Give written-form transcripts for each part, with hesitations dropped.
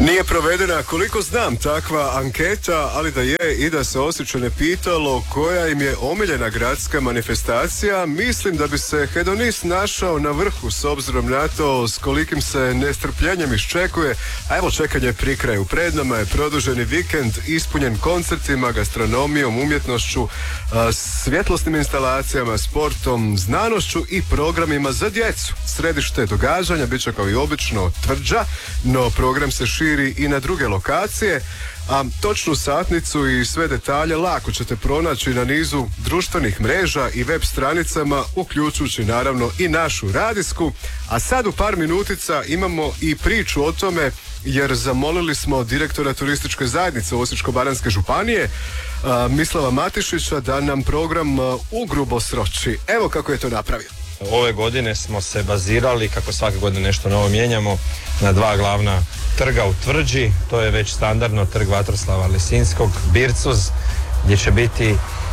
Nije provedena, koliko znam, takva anketa, ali da je i da se Osječane pitalo koja im je omiljena gradska manifestacija, mislim da bi se hedonist našao na vrhu s obzirom na to s kolikim se nestrpljenjem iščekuje, a evo čekanje pri kraju. Pred nama je produženi vikend ispunjen koncertima, gastronomijom, umjetnošću, svjetlosnim instalacijama, sportom, znanošću i programima za djecu. Središte događanja bit će kao i obično Tvrđa, no program se širi i na druge lokacije, a točnu satnicu i sve detalje lako ćete pronaći na nizu društvenih mreža i web stranicama, uključujući naravno i našu radijsku. A sad u par minutica imamo i priču o tome, jer zamolili smo direktora turističke zajednice Osječko-baranjske županije, Mislava Matišića, da nam program ugrubo sroči. Evo kako je to napravio. Ove godine smo se bazirali, kako svake godine nešto novo mijenjamo, na dva glavna trga u Tvrđi. To je već standardno trg Vatroslava Lisinskog, Bircuz, gdje će biti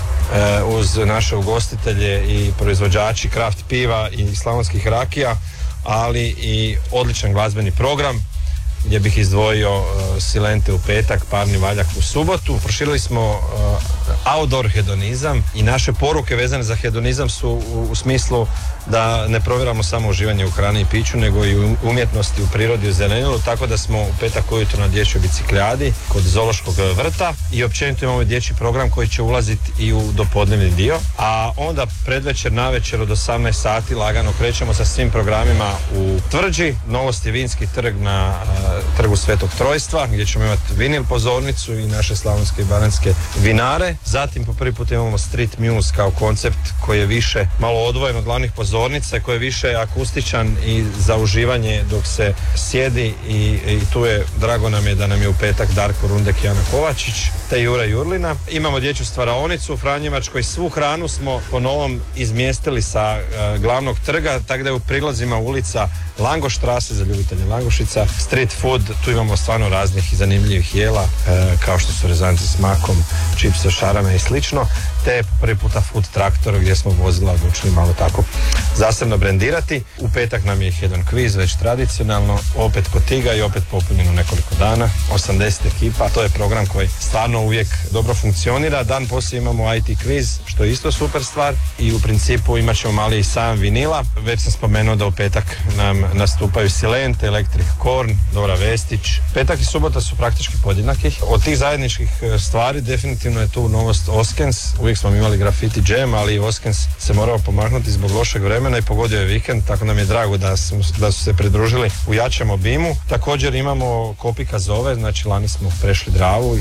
uz naše ugostitelje i proizvođači kraft piva i slavonskih rakija, ali i odličan glazbeni program, gdje bih izdvojio Silente u petak, Parni valjak u subotu. Proširili smo outdoor hedonizam i naše poruke vezane za hedonizam su u smislu da ne provjeramo samo uživanje u hrani i piću, nego i u umjetnosti, u prirodi, u zelenilu, tako da smo u petak ujutro na dječjoj biciklijadi kod zoološkog vrta i općenito imamo dječji program koji će ulaziti i u dopodnevni dio, a onda predvečer, navečer od 18 sati lagano krećemo sa svim programima u Tvrđi. Novost je vinski trg na trgu Svetog Trojstva, gdje ćemo imati vinil pozornicu i naše slavonske i baranjske vinare. Zatim po prvi put imamo street muse kao koncept koji je više malo odvojen od glavnih pozornica, koji je više akustičan i za uživanje dok se sjedi i tu je, drago nam je da nam je u petak Darko Rundek i Ana Kovačić te Jura Jurlina. Imamo dječju stvaraonicu u Franjevačkoj, svu hranu smo po novom izmjestili sa glavnog trga, tako da je u prilazima ulica Langoštrase za ljubitelje langošica, street food, tu imamo stvarno raznih i zanimljivih jela kao što su rezanci s makom, čipse, šarame i slično, te prvi puta food traktor gdje smo vozila odlučili malo tako zasebno brendirati. U petak nam je jedan kviz već tradicionalno, opet kod Tiga i opet popunjeno nekoliko dana, 80 ekipa, to je program koji stvarno uvijek dobro funkcionira. Dan poslije imamo IT kviz, što je isto super stvar, i u principu imat ćemo mali i sajam vinila. Već sam spomenuo da u petak nam nastupaju Silente, Electric Corn, Dora Vestić. Petak i subota su praktički podjednaki. Od tih zajedničkih stvari definitivno je tu novost Oskens. Uvijek smo imali graffiti jam, ali Oskens se morao pomaknuti zbog lošeg vremena i pogodio je vikend, tako nam je drago da su se pridružili u jačem obimu. Također imamo Kopika zove, znači lani smo prešli Dravu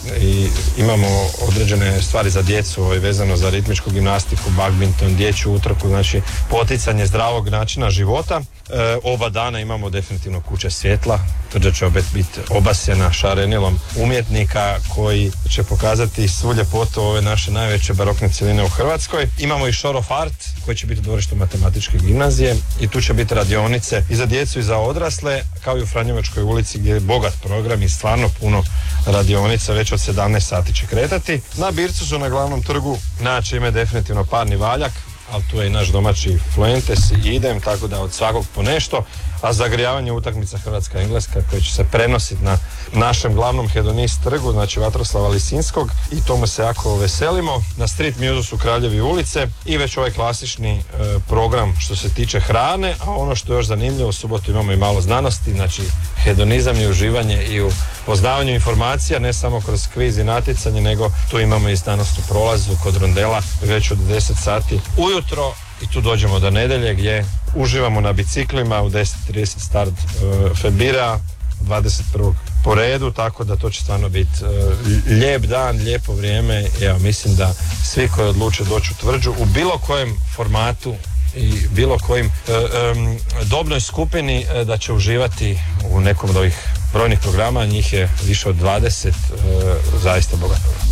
i imamo određene stvari za djecu vezano za ritmičku gimnastiku, badminton, dječju utrku, znači poticanje zdravog načina života. Oba dana imamo definitivno kuće svjetla. Tvrđa će opet biti obasjena šarenilom umjetnika koji će pokazati svu ljepotu ove naše najveće barokne cjeline u Hrvatskoj. Imamo i Shore of Art koji će biti u dvorištu matematičke gimnazije i tu će biti radionice i za djecu i za odrasle, kao i u Franjevačkoj ulici gdje je bogat program i stvarno puno radionica, već od 17 sati će kretati. Na Bircuzu na glavnom trgu naći ime definitivno Parni valjak, ali tu je i naš domaći Fuentes i idem, tako da od svakog po nešto, a zagrijavanje utakmica Hrvatska-Engleska koji će se prenositi na našem glavnom hedonist trgu, znači Vatroslava Lisinskog, i tomu se jako veselimo. Na street musu su Kraljevi ulice i već ovaj klasični program što se tiče hrane, a ono što je još zanimljivo, u subotu imamo i malo znanosti, znači hedonizam i uživanje i u poznavanju informacija, ne samo kroz kviz i natjecanje, nego tu imamo i znanost u prolazu kod rondela već od 10 sati ujutro. I tu dođemo do nedjelje gdje uživamo na biciklima, u 10:30 start Febira, 21. po redu, tako da to će stvarno biti lijep dan, lijepo vrijeme. Evo, mislim da svi koji odluče doći u Tvrđu u bilo kojem formatu i bilo kojim dobnoj skupini da će uživati u nekom od ovih brojnih programa, njih je više od 20, zaista bogato.